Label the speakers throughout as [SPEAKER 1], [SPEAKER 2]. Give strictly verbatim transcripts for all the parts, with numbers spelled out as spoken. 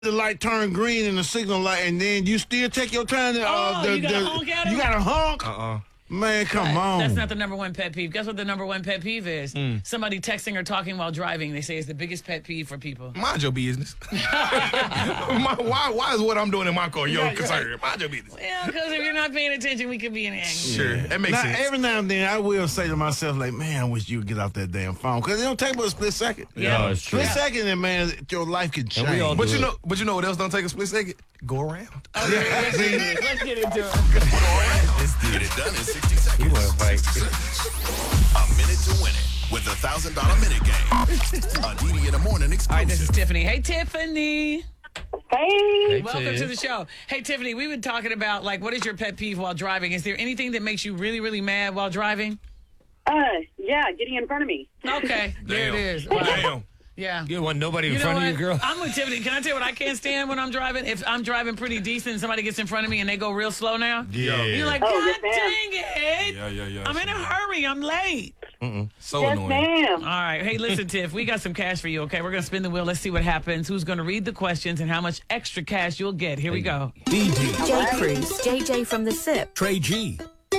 [SPEAKER 1] the light turn green and the signal light, and then you still take your time to, uh,
[SPEAKER 2] Oh,
[SPEAKER 1] the,
[SPEAKER 2] you gotta
[SPEAKER 1] the,
[SPEAKER 2] honk at him?
[SPEAKER 1] You got to honk?
[SPEAKER 3] Uh-uh.
[SPEAKER 1] Man, come on.
[SPEAKER 2] That's not the number one pet peeve. Guess what the number one pet peeve is?
[SPEAKER 3] Mm.
[SPEAKER 2] Somebody texting or talking while driving. They say it's the biggest pet peeve for people.
[SPEAKER 3] Mind your business. my, why, why is what I'm doing in my car your
[SPEAKER 2] Right,
[SPEAKER 3] concern?
[SPEAKER 2] right.
[SPEAKER 3] Mind your business.
[SPEAKER 2] Well, because if you're not paying attention, we could be in anger.
[SPEAKER 3] Sure, that makes
[SPEAKER 1] Now,
[SPEAKER 3] sense.
[SPEAKER 1] every now and then, I will say to myself, like, man, I wish you would get off that damn phone. Because it don't take but a split second.
[SPEAKER 2] Yeah.
[SPEAKER 4] No, it's true.
[SPEAKER 1] Split second, and, man, your life can change.
[SPEAKER 4] And we all
[SPEAKER 3] but
[SPEAKER 4] do
[SPEAKER 3] you
[SPEAKER 4] it.
[SPEAKER 3] know, but you know what else don't take a split second? Go around.
[SPEAKER 2] Let's get into it. Let's get into it.
[SPEAKER 5] Get it done in sixty seconds.
[SPEAKER 4] You want to fight.
[SPEAKER 5] A minute to win it with the one thousand dollar minute game. A D D in the morning
[SPEAKER 2] All right, this is
[SPEAKER 5] exclusive.
[SPEAKER 2] Tiffany. Hey, Tiffany.
[SPEAKER 6] Hey.
[SPEAKER 4] Hey,
[SPEAKER 2] Welcome
[SPEAKER 4] Tiff.
[SPEAKER 2] to the show. Hey, Tiffany, we've been talking about, like, what is your pet peeve while driving? Is there anything that makes you really, really mad while driving?
[SPEAKER 6] Uh, yeah, getting in front of me.
[SPEAKER 2] Okay, there it
[SPEAKER 3] Damn.
[SPEAKER 2] is. Wow.
[SPEAKER 3] Damn.
[SPEAKER 2] Yeah.
[SPEAKER 4] You don't want nobody in
[SPEAKER 2] You know
[SPEAKER 4] front
[SPEAKER 2] what?
[SPEAKER 4] of you, girl.
[SPEAKER 2] I'm with Tiffany. Can I tell you what I can't stand when I'm driving? If I'm driving pretty decent and somebody gets in front of me and they go real slow now.
[SPEAKER 4] Yeah.
[SPEAKER 2] You're like,
[SPEAKER 6] Oh,
[SPEAKER 2] God
[SPEAKER 6] yes, ma'am.
[SPEAKER 2] dang it.
[SPEAKER 3] Yeah, yeah, yeah.
[SPEAKER 2] I'm in a hurry. I'm late.
[SPEAKER 3] So
[SPEAKER 6] Yes,
[SPEAKER 3] annoying.
[SPEAKER 6] ma'am.
[SPEAKER 2] All right. Hey, listen, Tiff, we got some cash for you, okay? We're going to spin the wheel. Let's see what happens. Who's going to read the questions and how much extra cash you'll get. Here we go.
[SPEAKER 7] D D, J Cruz, J J from the S I P,
[SPEAKER 4] Trey G.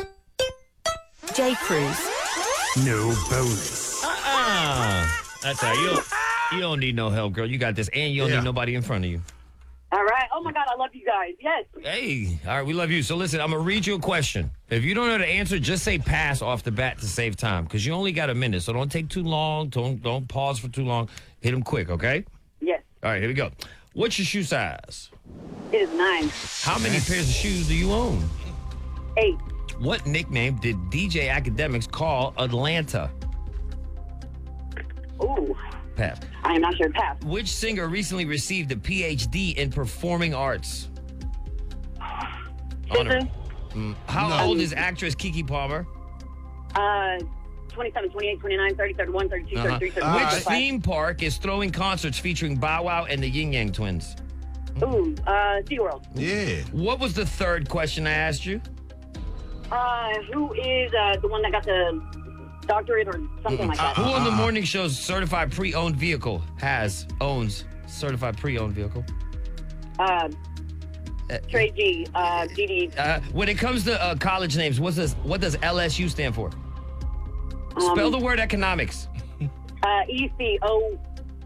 [SPEAKER 7] J Cruz,
[SPEAKER 1] No bonus.
[SPEAKER 4] Uh-uh. That's how you don't, you don't need no help, girl. You got this, and you don't
[SPEAKER 1] Yeah.
[SPEAKER 4] need nobody in front of you.
[SPEAKER 6] All right. Oh, my God, I love you guys. Yes.
[SPEAKER 4] Hey, all right, we love you. So listen, I'm going to read you a question. If you don't know the answer, just say pass off the bat to save time because you only got a minute. So don't take too long. Don't, don't pause for too long. Hit them quick, okay?
[SPEAKER 6] Yes.
[SPEAKER 4] All right, here we go. What's your shoe size?
[SPEAKER 6] It is nine.
[SPEAKER 4] How many pairs of shoes do you own?
[SPEAKER 6] Eight.
[SPEAKER 4] What nickname did D J Academics call Atlanta?
[SPEAKER 6] Ooh.
[SPEAKER 4] Pass.
[SPEAKER 6] I am not sure. Pass.
[SPEAKER 4] Which singer recently received a P H D in performing arts? Honor.
[SPEAKER 6] Scissor.
[SPEAKER 4] How
[SPEAKER 1] No.
[SPEAKER 4] old is actress Keke Palmer?
[SPEAKER 6] Uh, twenty-seven, twenty-eight, twenty-nine, thirty, thirty-one, thirty-two,
[SPEAKER 4] Uh-huh.
[SPEAKER 6] thirty-three,
[SPEAKER 4] Which
[SPEAKER 6] thirty-four, thirty-five.
[SPEAKER 4] theme park is throwing concerts featuring Bow Wow and the Yin Yang Twins?
[SPEAKER 6] Ooh. Uh, SeaWorld.
[SPEAKER 1] Yeah.
[SPEAKER 4] What was the third question I asked you?
[SPEAKER 6] Uh, who is uh, the one that got the doctorate or something like that?
[SPEAKER 4] Who on the morning show's certified pre-owned vehicle has, owns certified pre-owned vehiel?
[SPEAKER 6] Uh,
[SPEAKER 4] Uh,
[SPEAKER 6] Trey G. Uh, D D.
[SPEAKER 4] Uh, when it comes to uh, college names, what's this, what does L S U stand for? Spell the word economics.
[SPEAKER 6] Uh, E C O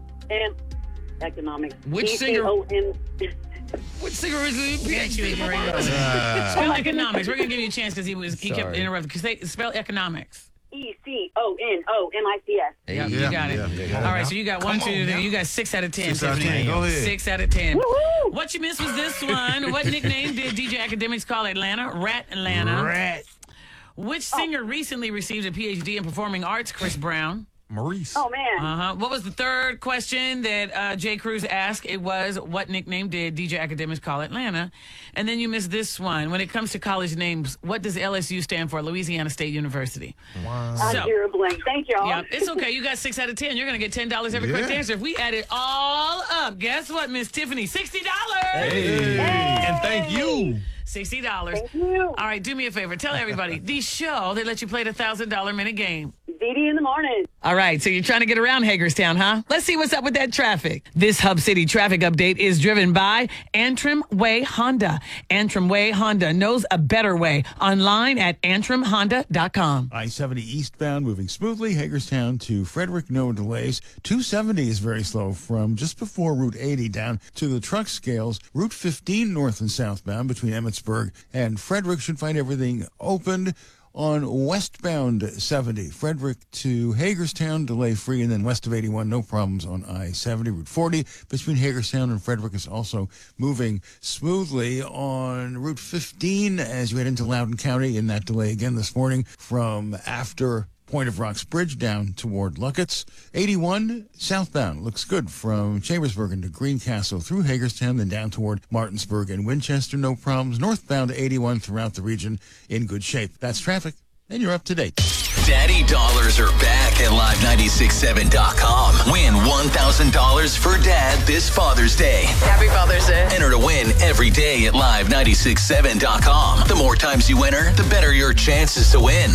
[SPEAKER 6] N. Economics.
[SPEAKER 4] Which
[SPEAKER 6] E C
[SPEAKER 4] singer-
[SPEAKER 6] O N.
[SPEAKER 4] Which singer is a P H D?
[SPEAKER 2] Spell economics. We're going to give you a chance because he was he kept
[SPEAKER 4] Sorry.
[SPEAKER 2] interrupting. Because they spell economics.
[SPEAKER 6] E C O N O M I C S.
[SPEAKER 2] Yep,
[SPEAKER 1] Yeah,
[SPEAKER 2] you got it.
[SPEAKER 1] yeah, yeah.
[SPEAKER 2] All right, so you got one, two, three. You got six out of ten.
[SPEAKER 1] Six out of
[SPEAKER 2] Tiffany.
[SPEAKER 1] ten. Go ahead.
[SPEAKER 2] Six out of ten.
[SPEAKER 6] Woo-hoo!
[SPEAKER 2] What you missed was this one. What nickname did D J Academics call Atlanta? Rat Atlanta.
[SPEAKER 1] Rat.
[SPEAKER 2] Which singer recently received a P H D in performing arts? Chris Brown.
[SPEAKER 3] Maurice.
[SPEAKER 6] Oh, man.
[SPEAKER 2] Uh-huh. What was the third question that uh, Jay Cruz asked? It was, what nickname did D J Academics call Atlanta? And then you missed this one. When it comes to college names, what does L S U stand for? Louisiana State University.
[SPEAKER 6] I
[SPEAKER 2] So,
[SPEAKER 6] drew a blank. Thank y'all.
[SPEAKER 2] yeah, it's okay. You got six out of ten. You're going to get ten dollars every correct
[SPEAKER 1] Yeah.
[SPEAKER 2] answer. If we add it all up, guess what, Miss Tiffany? sixty dollars.
[SPEAKER 3] Hey. And thank you.
[SPEAKER 2] sixty dollars.
[SPEAKER 6] Thank you.
[SPEAKER 2] All right, do me a favor. Tell everybody, the show, they let you play the one thousand dollar minute game.
[SPEAKER 6] D D in the morning.
[SPEAKER 2] All right, so you're trying to get around Hagerstown, huh? Let's see what's up with that traffic. This Hub City traffic update is driven by Antrim Way Honda. Antrim Way Honda knows a better way. Online at antrim honda dot com.
[SPEAKER 8] I seventy eastbound moving smoothly. Hagerstown to Frederick, no delays. two seventy is very slow from just before Route eighty down to the truck scales. Route fifteen north and southbound between Emmitsburg and Frederick should find everything opened. On westbound seventy, Frederick to Hagerstown, delay free, and then west of eighty-one, no problems on I seventy. Route forty between Hagerstown and Frederick is also moving smoothly. On Route fifteen, as you head into Loudoun County, in that delay again this morning from after Point of Rocks Bridge down toward Luckett's. eighty-one southbound looks good from Chambersburg to Greencastle through Hagerstown, then down toward Martinsburg and Winchester, no problems. Northbound eighty-one throughout the region in good shape. That's traffic, and you're up to date.
[SPEAKER 5] Daddy dollars are back at live nine six seven dot com. Win one thousand dollars for Dad this Father's Day.
[SPEAKER 9] Happy Father's Day.
[SPEAKER 5] Enter to win every day at live nine six seven dot com. The more times you enter, the better your chances to win.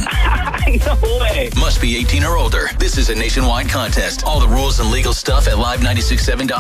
[SPEAKER 6] No way.
[SPEAKER 5] Must be eighteen or older. This is a nationwide contest. All the rules and legal stuff at live nine six seven dot com.